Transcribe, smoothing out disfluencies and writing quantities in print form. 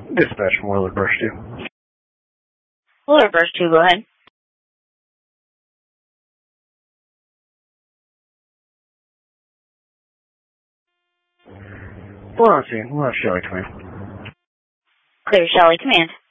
Dispatch from Willard Brush 2. Willard Brush 2, go ahead. We're on scene. We'll have Shelley come in. Clear, Shelley, command.